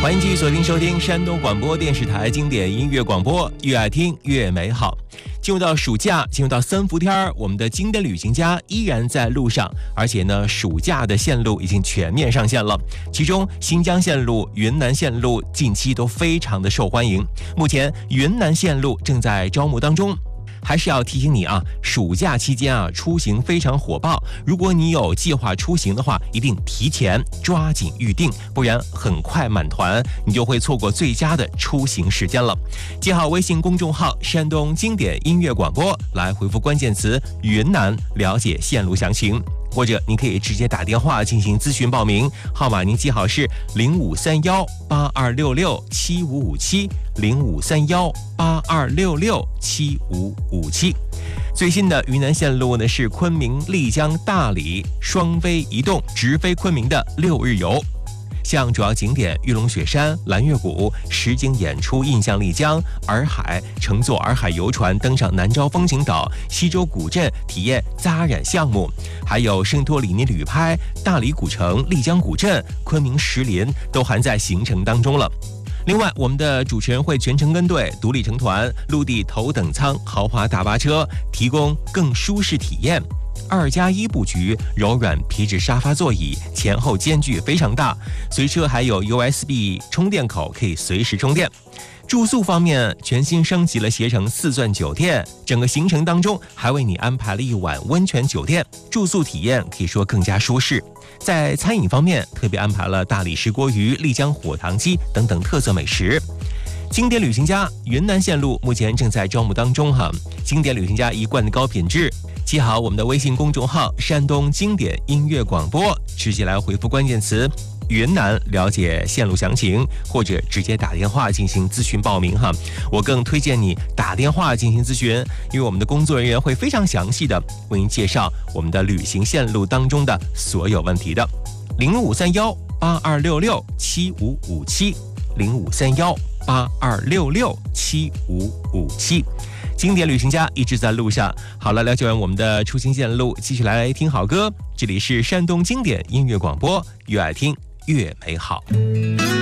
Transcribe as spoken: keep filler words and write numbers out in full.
欢迎继续锁定收听山东广播电视台经典音乐广播，越爱听越美好。进入到暑假，进入到三伏天，我们的经典旅行家依然在路上，而且呢，暑假的线路已经全面上线了。其中，新疆线路、云南线路近期都非常的受欢迎。目前，云南线路正在招募当中。还是要提醒你啊，暑假期间啊，出行非常火爆。如果你有计划出行的话，一定提前抓紧预定，不然很快满团，你就会错过最佳的出行时间了。记好微信公众号"山东经典音乐广播"，来回复关键词"云南"，了解线路详情。或者您可以直接打电话进行咨询报名，号码您记好是零五三幺八二六六七五五七零五三幺八二六六七五五七。最新的云南线路呢是昆明、丽江、大理双飞移动，直飞昆明的六日游。像主要景点玉龙雪山、蓝月谷、实景演出印象丽江、洱海，乘坐洱海游船登上南诏风景岛、西洲古镇体验扎染项目，还有圣托里尼旅拍、大理古城、丽江古镇、昆明石林都含在行程当中了。另外，我们的主持人会全程跟队，独立成团，陆地头等舱豪华大巴车，提供更舒适体验。二加一布局，柔软皮质沙发座椅，前后间距非常大。随车还有 U S B 充电口，可以随时充电。住宿方面，全新升级了携程四钻酒店，整个行程当中还为你安排了一晚温泉酒店，住宿体验可以说更加舒适。在餐饮方面，特别安排了大理石锅鱼、丽江火塘鸡等等特色美食。经典旅行家云南线路目前正在招募当中哈，经典旅行家一贯的高品质。记好我们的微信公众号"山东经典音乐广播"，直接来回复关键词"云南"，了解线路详情，或者直接打电话进行咨询报名哈。我更推荐你打电话进行咨询，因为我们的工作人员会非常详细的为您介绍我们的旅行线路当中的所有问题的。零五三幺八二六六七五五七零五三幺八二六六七五五七。经典旅行家一直在路上。好了，了解完我们的出行线路，继续来听好歌。这里是山东经典音乐广播，越爱听越美好。